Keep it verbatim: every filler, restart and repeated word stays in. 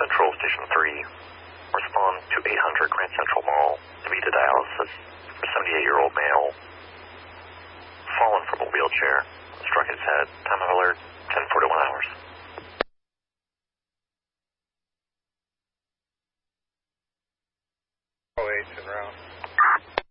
Central, Station three. Respond to eight hundred Grand Central Mall. Need a dialysis for seventy-eight-year-old male. Fallen from a wheelchair. Struck his head. Time of alert, ten forty-one hours. oh eight en route.